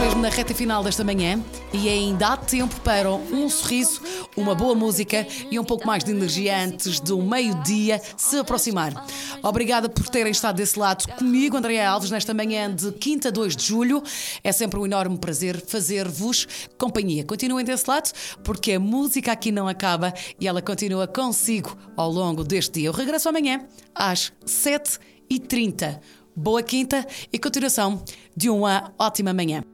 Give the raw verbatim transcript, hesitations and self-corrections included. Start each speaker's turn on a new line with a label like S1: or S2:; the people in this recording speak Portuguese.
S1: mesmo na reta final desta manhã e ainda há tempo para um sorriso, uma boa música e um pouco mais de energia antes do meio-dia se aproximar. Obrigada por terem estado desse lado comigo, Andréa Alves, nesta manhã de quinta, dois de julho. É sempre um enorme prazer fazer-vos companhia. Continuem desse lado, porque a música aqui não acaba e ela continua consigo ao longo deste dia. Eu regresso amanhã às sete e trinta. Boa quinta e continuação de uma ótima manhã.